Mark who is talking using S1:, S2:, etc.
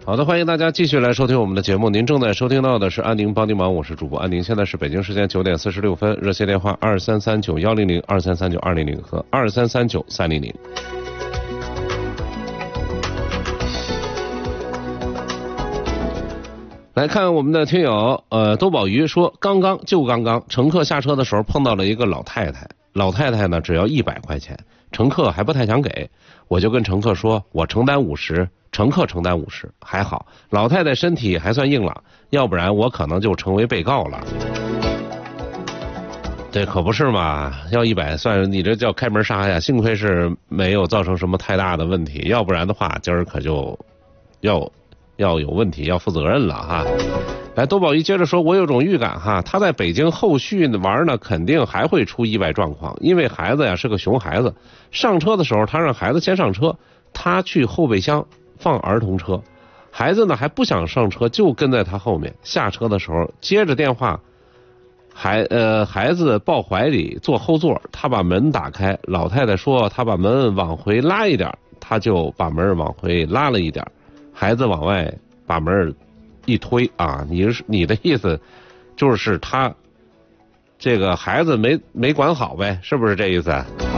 S1: 好的，欢迎大家继续来收听我们的节目。您正在收听到的是安宁帮您忙，我是主播安宁。现在是北京时间9点46分，热线电话2339-100、2339-200和2339-300。来看我们的听友，多宝鱼说，刚刚，乘客下车的时候碰到了一个老太太，老太太呢只要100块钱，乘客还不太想给，我就跟乘客说，我承担50。乘客承担50，还好，老太太身体还算硬朗，要不然我可能就成为被告了。这可不是嘛，要100算你这叫开门杀呀，幸亏是没有造成什么太大的问题，要不然的话，今儿可就要有问题，要负责任了哈。来，多宝一接着说，我有种预感哈，他在北京后续玩呢，肯定还会出意外状况，因为孩子呀是个熊孩子，上车的时候他让孩子先上车，他去后备箱放儿童车，孩子呢还不想上车，就跟在他后面。下车的时候接着电话，孩子抱怀里坐后座，他把门打开，老太太说他把门往回拉一点，他就把门往回拉了一点，孩子往外把门一推啊，你的意思就是他这个孩子没管好呗，是不是这意思？